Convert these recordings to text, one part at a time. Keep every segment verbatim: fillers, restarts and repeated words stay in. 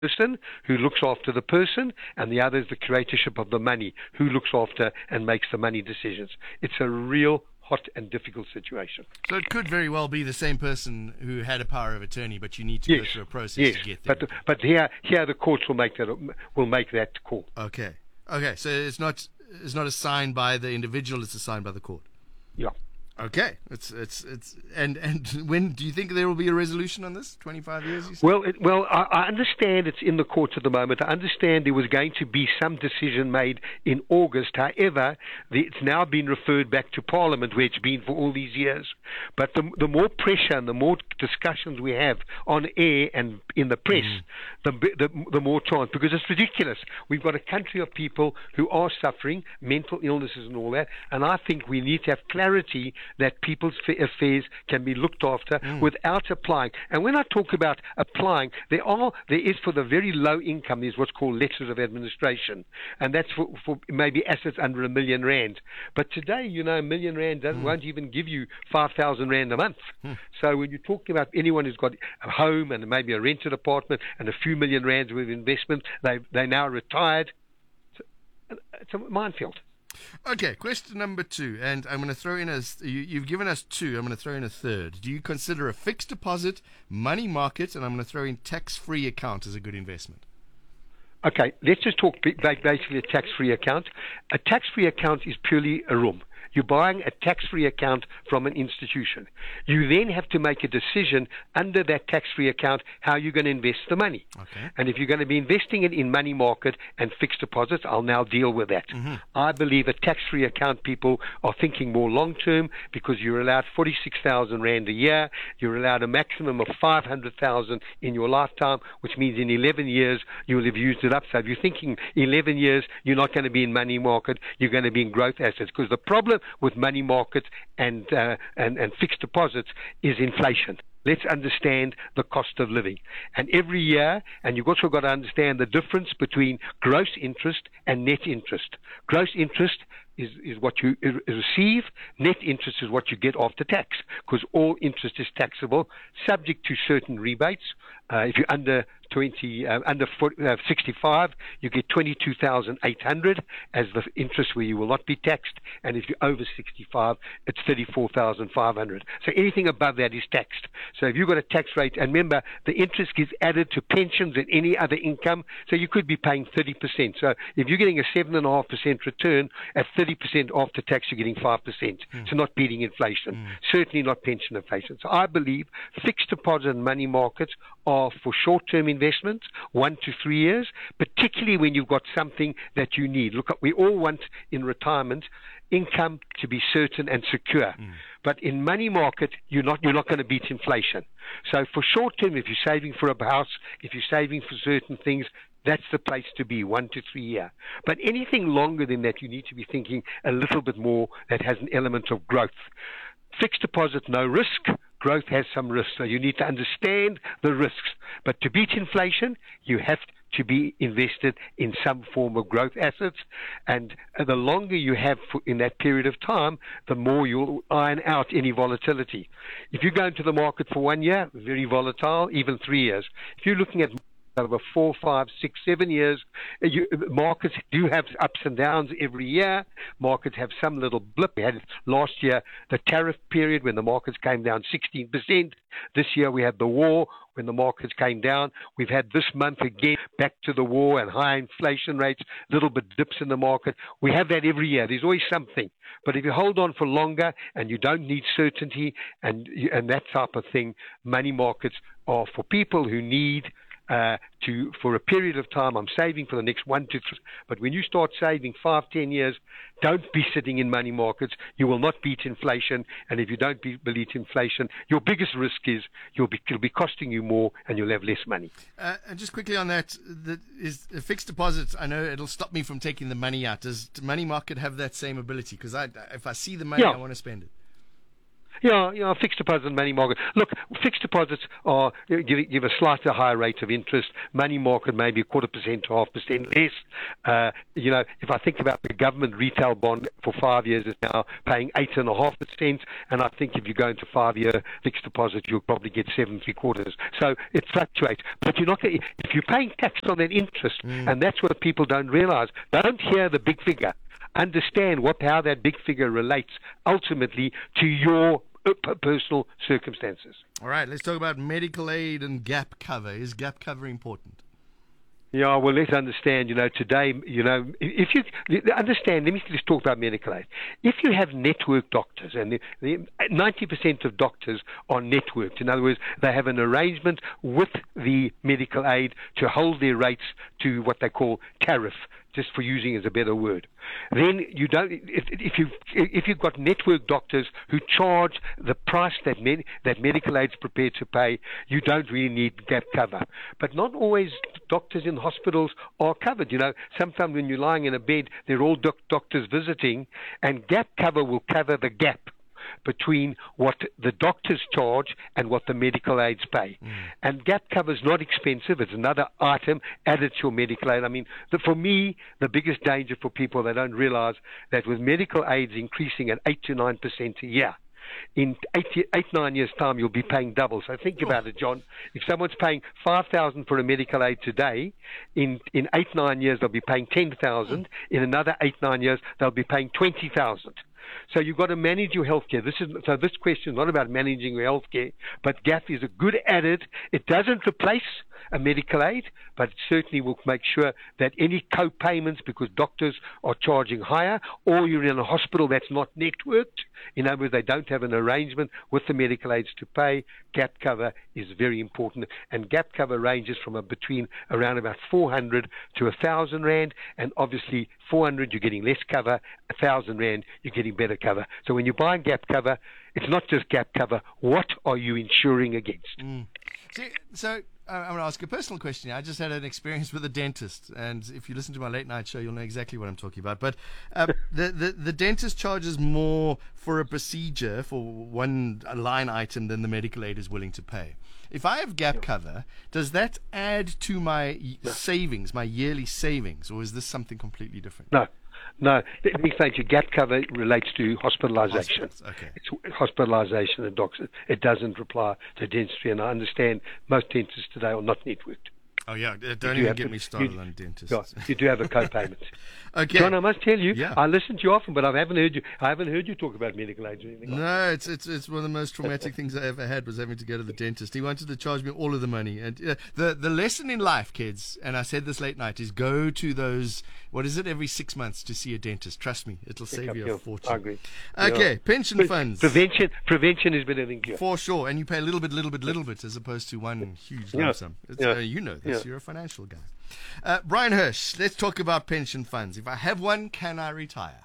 person who looks after the person, and the other is the curatorship of the money, who looks after and makes the money decisions. It's a real hot and difficult situation. So it could very well be the same person who had a power of attorney, but you need to yes. go through a process yes. to get there. But but here here the courts will make that will make that call. Okay. Okay. So it's not it's not assigned by the individual; it's assigned by the court. Yeah. Okay, it's it's it's and and when do you think there will be a resolution on this? Twenty-five years, you said? Well, it, well, I, I understand it's in the courts at the moment. I understand there was going to be some decision made in August. However, the, it's now been referred back to Parliament, where it's been for all these years. But the the more pressure and the more discussions we have on air and in the press, mm. the, the the more chance, because it's ridiculous. We've got a country of people who are suffering mental illnesses and all that, and I think we need to have clarity that people's affairs can be looked after mm. without applying. And when I talk about applying, there are there is for the very low income, there's what's called letters of administration, and that's for, for maybe assets under a million rand. But today, you know, a million rand doesn't, mm. won't even give you five thousand rand a month. Mm. So when you're talking about anyone who's got a home and maybe a rented apartment and a few million rands with investment, they they're now retired. It's a, it's a minefield. Okay, question number two, and I'm going to throw in a, you, you've given us two, I'm going to throw in a third. Do you consider a fixed deposit, money market, and I'm going to throw in tax-free account as a good investment? Okay, let's just talk basically a tax-free account. A tax-free account is purely a room. You're buying a tax-free account from an institution. You then have to make a decision under that tax-free account how you're going to invest the money. Okay. And if you're going to be investing it in money market and fixed deposits, I'll now deal with that. Mm-hmm. I believe a tax-free account, people are thinking more long-term, because you're allowed forty-six thousand rand a year. You're allowed a maximum of five hundred thousand in your lifetime, which means in eleven years you will have used it up. So if you're thinking eleven years, you're not going to be in money market, you're going to be in growth assets. Because the problem with money markets and, uh, and and fixed deposits is inflation. Let's understand the cost of living. And every year, and you've also got to understand the difference between gross interest and net interest. Gross interest is, is what you receive. Net interest is what you get after tax, because all interest is taxable, subject to certain rebates. Uh, if you're under twenty, uh, under forty, uh, sixty-five, you get twenty-two thousand eight hundred as the interest, where you will not be taxed. And if you're over sixty-five, it's thirty-four thousand five hundred. So anything above that is taxed. So if you've got a tax rate, and remember, the interest gets added to pensions and any other income, so you could be paying thirty percent. So if you're getting a seven point five percent return, at thirty percent after tax, you're getting five percent. Mm. So not beating inflation. Mm. Certainly not pension inflation. So I believe fixed deposit and money markets are for short-term investments, one to three years, particularly when you've got something that you need. Look, we all want in retirement income to be certain and secure. Mm. But in money market, you're not you're not going to beat inflation. So for short term, if you're saving for a house, if you're saving for certain things, that's the place to be, one to three year. But anything longer than that, you need to be thinking a little bit more that has an element of growth. Fixed deposit, no risk. Growth has some risk. So you need to understand the risks. But to beat inflation, you have to be invested in some form of growth assets. And the longer you have in that period of time, the more you'll iron out any volatility. If you go into the market for one year, very volatile, even three years. If you're looking at over four, five, six, seven years, you, markets do have ups and downs every year. Markets have some little blip. We had last year the tariff period when the markets came down sixteen percent. This year we had the war when the markets came down. We've had this month again back to the war and high inflation rates, little bit dips in the market. We have that every year. There's always something. But if you hold on for longer and you don't need certainty and and that type of thing, money markets are for people who need Uh, to for a period of time. I'm saving for the next one to three. But when you start saving five, ten years, don't be sitting in money markets. You will not beat inflation. And if you don't be, beat inflation, your biggest risk is you'll be it'll be costing you more and you'll have less money. Uh, and just quickly on that, the, is the fixed deposits, I know it'll stop me from taking the money out. Does the money market have that same ability? Because I, if I see the money, yeah. I want to spend it. Yeah, you know, fixed deposit and money market. Look, fixed deposits are give, give a slightly higher rate of interest. Money market maybe a quarter percent to half percent less. Uh, you know, if I think about the government retail bond for five years is now paying eight and a half percent, and I think if you go into five-year fixed deposit, you'll probably get seven three quarters. So it fluctuates, but you're not going. If you're paying tax on that interest, mm. and that's what people don't realise. Don't hear the big figure. Understand what how that big figure relates ultimately to your personal circumstances. All right, let's talk about medical aid and gap cover. Is gap cover important? Yeah, well, let's understand, you know, today, you know, if you understand, let me just talk about medical aid. If you have network doctors, and the, the ninety percent of doctors are networked, in other words, they have an arrangement with the medical aid to hold their rates to what they call tariff, just for using as a better word. Then you don't. If, if you if you've got network doctors who charge the price that med, that medical aid's prepared to pay, you don't really need gap cover. But not always doctors in hospitals are covered. You know, sometimes when you're lying in a bed, they're all doc- doctors visiting, and gap cover will cover the gap between what the doctors charge and what the medical aids pay. Mm. And gap cover is not expensive. It's another item added to your medical aid. I mean, the, for me, the biggest danger for people, they don't realize that with medical aids increasing at eight to nine percent a year, in eight, eight, nine years' time, you'll be paying double. So think about it, John. If someone's paying five thousand dollars for a medical aid today, in, in eight, nine years, they'll be paying ten thousand dollars. In another eight, nine years, they'll be paying twenty thousand dollars. So you've got to manage your healthcare. This is so. This question is not about managing your healthcare, but gap is a good added. It doesn't replace a medical aid, but it certainly will make sure that any co-payments, because doctors are charging higher, or you're in a hospital that's not networked, in other words, they don't have an arrangement with the medical aids to pay, gap cover is very important. And gap cover ranges from a, between around about four hundred to one thousand rand, and obviously four hundred, you're getting less cover, one thousand rand, you're getting better cover. So when you buy gap cover, it's not just gap cover. What are you insuring against? Mm. See, so uh, I'm going to ask a personal question here. I just had an experience with a dentist, and if you listen to my late night show, you'll know exactly what I'm talking about. But uh, the, the the dentist charges more for a procedure, for one line item, than the medical aid is willing to pay. If I have gap cover, does that add to my no. savings, my yearly savings, or is this something completely different? No. No, let me say to you, gap cover relates to hospitalisation. Okay. It's hospitalisation and doctors. It doesn't apply to dentistry, and I understand most dentists today are not networked. Oh, yeah, don't even get to, me started you, on dentists. Yeah, you do have a co-payment. Okay. John, I must tell you, yeah. I listen to you often, but I haven't heard you. I haven't heard you talk about medical aid or anything. No, like it's it's it's one of the most traumatic things I ever had was having to go to the dentist. He wanted to charge me all of the money, and uh, the the lesson in life, kids, and I said this late night, is go to those. What is it? Every six months to see a dentist. Trust me, it'll save you a fortune. I agree. Okay, yeah. pension Pre- funds. Prevention, prevention is better than cure. For sure, and you pay a little bit, little bit, little bit, as opposed to one huge lump yeah. sum. It's, Yeah. uh, you know this. Yeah. You're a financial guy. Uh, Brian Hirsch, let's talk about pension funds. If I have one, can I retire?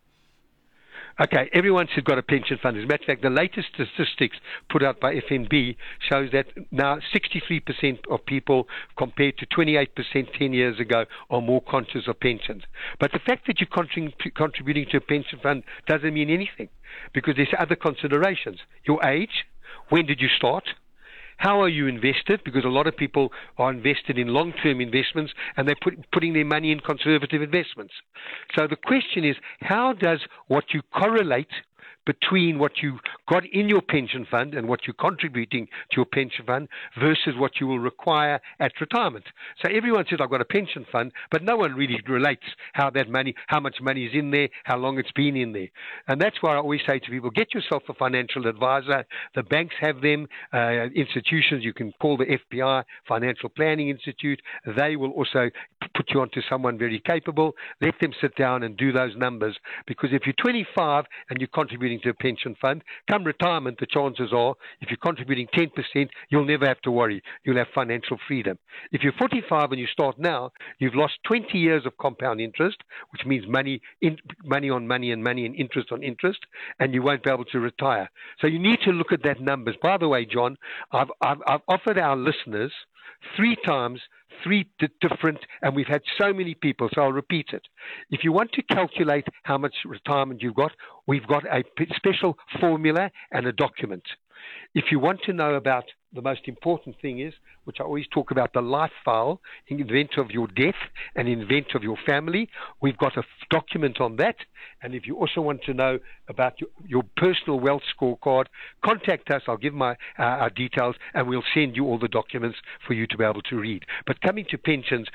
Okay, everyone should got a pension fund. As a matter of fact, the latest statistics put out by F N B shows that now sixty-three percent of people, compared to twenty-eight percent ten years ago, are more conscious of pensions. But the fact that you're contrib- contributing to a pension fund doesn't mean anything, because there's other considerations. Your age, when did you start? How are you invested? Because a lot of people are invested in long-term investments, and they're put, putting their money in conservative investments. So the question is, how does what you correlate between what you got in your pension fund and what you're contributing to your pension fund versus what you will require at retirement? So everyone says, I've got a pension fund, but no one really relates how that money, how much money is in there, how long it's been in there. And that's why I always say to people, get yourself a financial advisor. The banks have them, uh, institutions, you can call the F P I, Financial Planning Institute. They will also put you onto someone very capable. Let them sit down and do those numbers, because if you're twenty-five and you're contributing to a pension fund, come retirement, the chances are, if you're contributing ten percent, you'll never have to worry. You'll have financial freedom. If you're forty-five and you start now, you've lost twenty years of compound interest, which means money in, money on money and money and interest on interest, and you won't be able to retire. So you need to look at that numbers. By the way, John, I've, I've, I've offered our listeners three times three d- different, and we've had so many people, so I'll repeat it. If you want to calculate how much retirement you've got, we've got a p- special formula and a document. If you want to know about the most important thing is, which I always talk about, the life file in the event of your death and in the event of your family, we've got a f- document on that. And if you also want to know about your, your personal wealth scorecard, contact us. I'll give my uh, our details, and we'll send you all the documents for you to be able to read. But coming to pensions,